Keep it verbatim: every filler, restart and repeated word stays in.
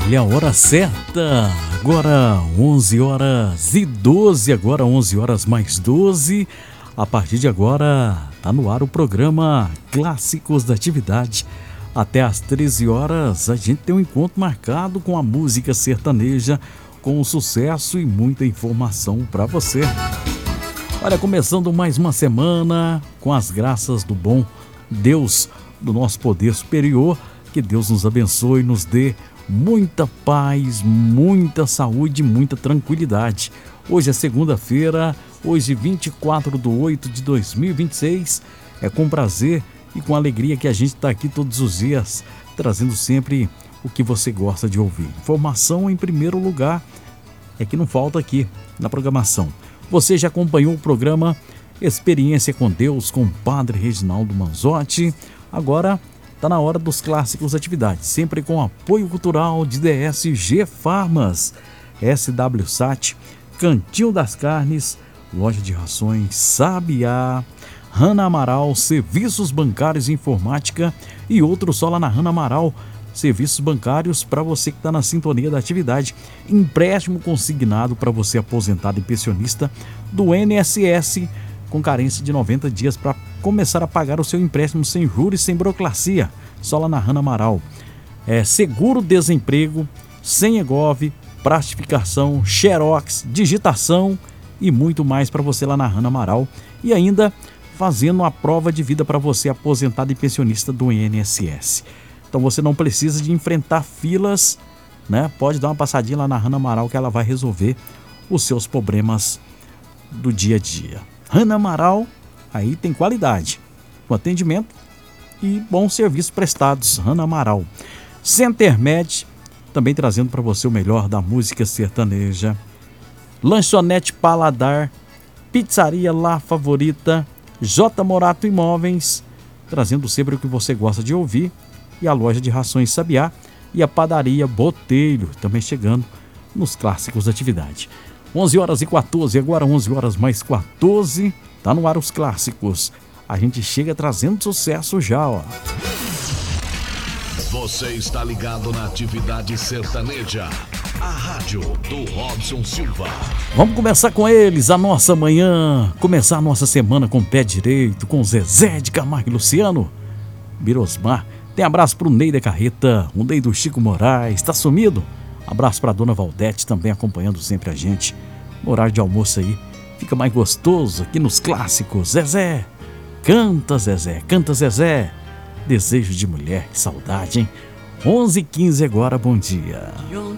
Olha a hora certa, agora onze horas e doze, agora onze horas mais doze. A partir de agora tá no ar o programa Clássicos da Atividade. Até às treze horas a gente tem um encontro marcado com a música sertaneja, com sucesso e muita informação para você. Olha, começando mais uma semana com as graças do bom Deus, do nosso poder superior. Que Deus nos abençoe e nos dê muita paz, muita saúde, muita tranquilidade. Hoje é segunda-feira, hoje vinte e quatro de oito de dois mil e vinte e seis. É com prazer e com alegria que a gente está aqui todos os dias, trazendo sempre o que você gosta de ouvir. Informação em primeiro lugar, é que não falta aqui na programação. Você já acompanhou o programa Experiência com Deus com o Padre Reginaldo Manzotti. Agora está na hora dos clássicos atividades, sempre com apoio cultural de D S G Farmas, S W Sat, Cantinho das Carnes, Loja de Rações Sabiá, Rana Amaral, Serviços Bancários e Informática e outros só lá na Rana Amaral. Serviços bancários para você que está na sintonia da atividade. Empréstimo consignado para você aposentado e pensionista do I N S S com carência de noventa dias para começar a pagar o seu empréstimo sem juros e sem burocracia. Só lá na Rana Amaral. É, seguro-desemprego, sem EGOV, plastificação, xerox, digitação e muito mais para você lá na Rana Amaral. E ainda fazendo a prova de vida para você aposentado e pensionista do I N S S. Então você não precisa de enfrentar filas, né? Pode dar uma passadinha lá na Rana Amaral que ela vai resolver os seus problemas do dia a dia. Rana Amaral, aí tem qualidade, com atendimento e bons serviços prestados. Rana Amaral. Centermed, também trazendo para você o melhor da música sertaneja. Lanchonete Paladar, Pizzaria La Favorita, J Morato Imóveis, trazendo sempre o que você gosta de ouvir. E a Loja de Rações Sabiá e a Padaria Botelho, também chegando nos clássicos da atividade. onze horas e quatorze, agora onze horas mais quatorze, tá no ar os clássicos. A gente chega trazendo sucesso já, ó. Você está ligado na Atividade Sertaneja, a rádio do Robson Silva. Vamos começar com eles, a nossa manhã, começar a nossa semana com o pé direito, com Zezé de Camargo e Luciano, Birosmar. Tem abraço pro Ney da Carreta, o Ney do Chico Moraes, tá sumido? Abraço pra Dona Valdete, também acompanhando sempre a gente. No horário de almoço aí, fica mais gostoso aqui nos clássicos. Zezé, canta Zezé, canta Zezé. Desejo de mulher, que saudade, hein? onze e quinze agora, bom dia.